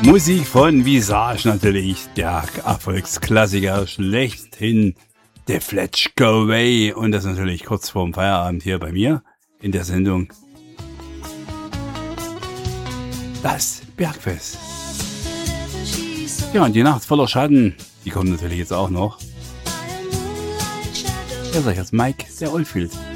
Musik von Visage natürlich, der Erfolgsklassiker schlechthin, The Fletch Go Away. Und das natürlich kurz vorm Feierabend hier bei mir in der Sendung. Das Bergfest. Ja, und die Nacht voller Schatten, die kommt natürlich jetzt auch noch. Ja, sag ich jetzt Mike, der Oldfield.